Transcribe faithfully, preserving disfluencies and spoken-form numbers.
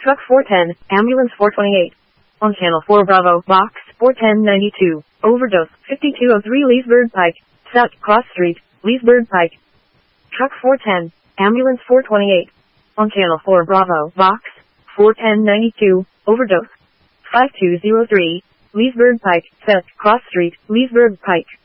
Truck four ten, Ambulance four twenty-eight. On Channel four Bravo, Box four ten ninety-two. Overdose, fifty-two oh three Leesburg Pike, South Cross Street, Leesburg Pike. Truck four ten, Ambulance four twenty-eight. On Channel four Bravo, Box four ten ninety-two. Overdose, five two oh three, Leesburg Pike, South Cross Street, Leesburg Pike.